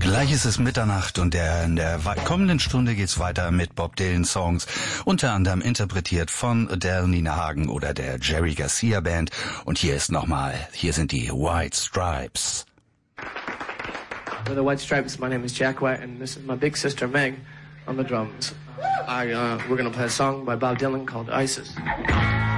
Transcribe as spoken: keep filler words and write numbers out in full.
Gleich ist es Mitternacht und der, in der kommenden Stunde geht's weiter mit Bob Dylan Songs, unter anderem interpretiet von Del Nina Hagen oder der Jerry Garcia Band. Und hier ist nochmal, hier sind die White Stripes. We're the White Stripes. My name is Jack White, and this is my big sister Meg on the drums. I uh, we're gonna play a song by Bob Dylan called Isis.